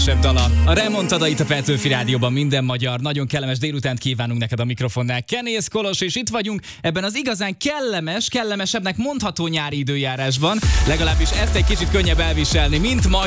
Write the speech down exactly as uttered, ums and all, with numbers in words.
dala. A Remontada itt a Petőfi Rádióban, minden magyar. Nagyon kellemes délutánt kívánunk neked a mikrofonnál. Kenész Kolos, és itt vagyunk ebben az igazán kellemes, kellemesebbnek mondható nyári időjárásban. Legalábbis ezt egy kicsit könnyebb elviselni, mint ma